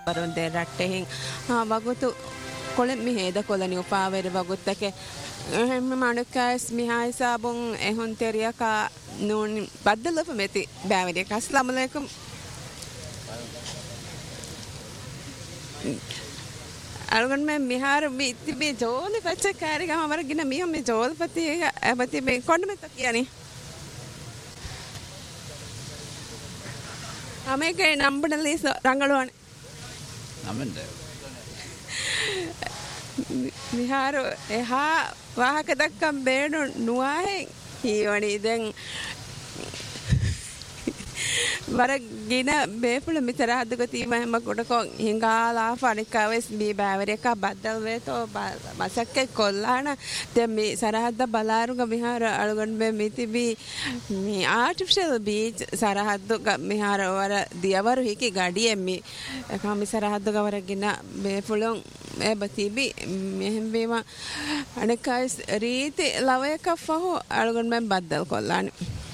වරුන් දෙ රට්ටෙහින් වගුතු කොළෙ මිහෙද කොළනි උපාවෙර වගුත්තක එහෙම මණුකස් මිහායි සාබුන් එහොන් තෙරියක නූන් බද්දලප මෙති බෑවරිය අස්ලාමු අලයිකුම් අලුගන් මේ මිහාර මේ ජෝලි පච්ච කාරික හමර ගින මිහ මේ ජෝල්පති අපති මේ කොණ්ඩ මෙත කියන්නේ අමේකේ නම්බඩ ලීස රංගලවන නමෙන්ද මිහාර එහා වාහක දක්කම් බේනු නුවාහෙන් කීවනි දැන් වර ගින බේපුල මිතර හදගතීම හැම කොටකො හිඟාලා ෆනිකාවෙස් මේ බෑවරයක බද්දල් වේතෝ මසක්කේ කොල්ලාන දැන් මේ සරහද්ද බලාරුග විහාර අලුගන් මේ මිතිබි මේ ආටිෆිෂල් බීච් සරහද්ද විහාර වර දියවරු හිකි ගඩියෙ මේ කම සරහද්ද ගවර ගින බේපුලොන් මේ බතිබි මෙහෙම වේම අනකස් රීති ලවයක ෆහෝ අලුගන් මේ බද්දල් කොල්ලාන